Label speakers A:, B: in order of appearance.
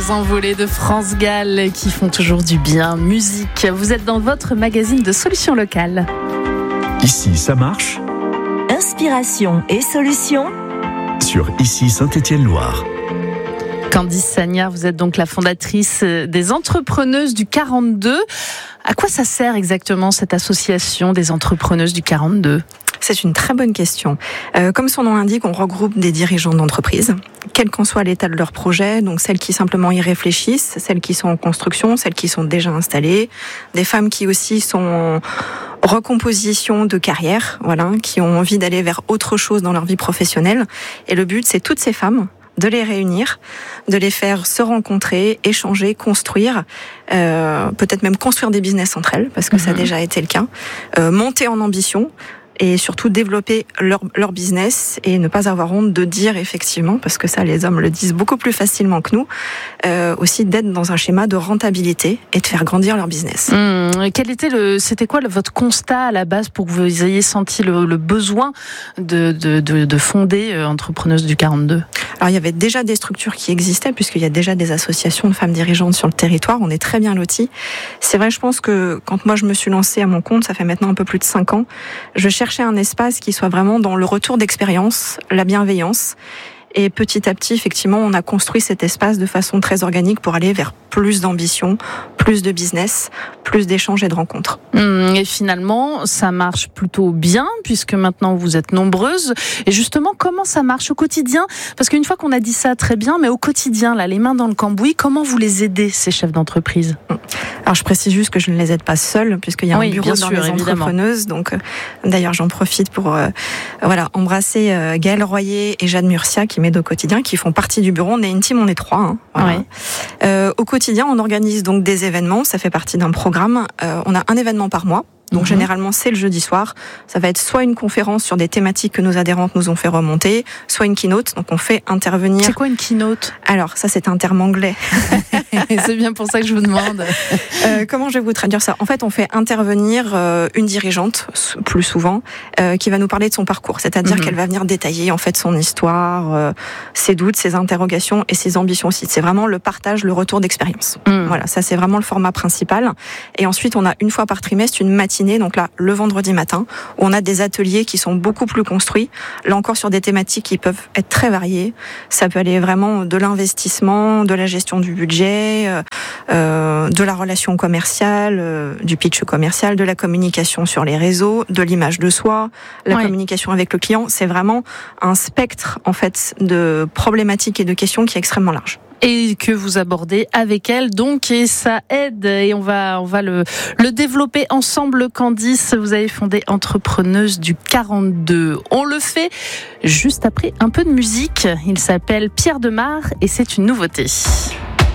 A: Les envolées de France Gall qui font toujours du bien. Musique, vous êtes dans votre magazine de solutions locales.
B: Ici, ça marche.
C: Inspiration et solutions
B: Sur Ici Saint-Étienne-Loire.
A: Candice Sagnard, vous êtes donc la fondatrice des Entrepreneuses du 42. À quoi ça sert exactement cette association des Entrepreneuses du 42 ?
D: C'est une très bonne question. Comme son nom l'indique, on regroupe des dirigeants d'entreprise, quel qu'en soit l'état de leur projet, donc celles qui simplement y réfléchissent, celles qui sont en construction, celles qui sont déjà installées, des femmes qui aussi sont en recomposition de carrière, voilà, qui ont envie d'aller vers autre chose dans leur vie professionnelle. Et le but, c'est toutes ces femmes de les réunir, de les faire se rencontrer, échanger, construire, peut-être même construire des business entre elles, parce que ça a déjà été le cas, monter en ambition, et surtout développer leur business et ne pas avoir honte de dire effectivement, parce que ça les hommes le disent beaucoup plus facilement que nous, aussi d'être dans un schéma de rentabilité et de faire grandir leur business.
A: C'était quoi votre constat à la base pour que vous ayez senti le besoin de fonder Entrepreneuses du 42 ?
D: Alors il y avait déjà des structures qui existaient puisqu'il y a déjà des associations de femmes dirigeantes sur le territoire, on est très bien lotis. C'est vrai, je pense que quand moi je me suis lancée à mon compte, ça fait maintenant un peu plus de 5 ans, je cherchais un espace qui soit vraiment dans le retour d'expérience, la bienveillance. Et petit à petit, effectivement, on a construit cet espace de façon très organique pour aller vers plus d'ambition, plus de business, plus d'échanges et de rencontres.
A: Et finalement, ça marche plutôt bien puisque maintenant vous êtes nombreuses. Et justement, comment ça marche au quotidien ? Parce qu'une fois qu'on a dit ça, très bien, mais au quotidien, là, les mains dans le cambouis, comment vous les aidez, ces chefs d'entreprise ?
D: Alors je précise juste que je ne les aide pas seules puisqu'il y a un bureau dans les Entrepreneuses. Donc d'ailleurs j'en profite pour embrasser Gaëlle Royer et Jeanne Murcia qui m'aident au quotidien, qui font partie du bureau. On est une team, on est 3. Voilà. Ouais. Au quotidien, on organise donc des événements. Ça fait partie d'un programme. On a un événement par mois. Donc généralement c'est le jeudi soir, ça va être soit une conférence sur des thématiques que nos adhérentes nous ont fait remonter, soit une keynote, donc on fait intervenir...
A: C'est quoi une keynote ?
D: Alors ça c'est un terme anglais.
A: C'est bien pour ça que je vous demande.
D: Comment je vais vous traduire ça ? En fait on fait intervenir une dirigeante, plus souvent, qui va nous parler de son parcours, c'est-à-dire qu'elle va venir détailler en fait son histoire, ses doutes, ses interrogations et ses ambitions aussi. C'est vraiment le partage, le retour d'expérience. Voilà, ça c'est vraiment le format principal. Et ensuite on a une fois par trimestre une matinée, donc là, le vendredi matin, où on a des ateliers qui sont beaucoup plus construits, là encore sur des thématiques qui peuvent être très variées. Ça peut aller vraiment de l'investissement, de la gestion du budget, de la relation commerciale, du pitch commercial, de la communication sur les réseaux, de l'image de soi, la communication avec le client. C'est vraiment un spectre, en fait, de problématiques et de questions qui est extrêmement large.
A: Et que vous abordez avec elle, donc, et ça aide, et on va le développer ensemble. Candice, vous avez fondé Entrepreneuses du 42. On le fait juste après un peu de musique. Il s'appelle Pierre Demar et c'est une nouveauté.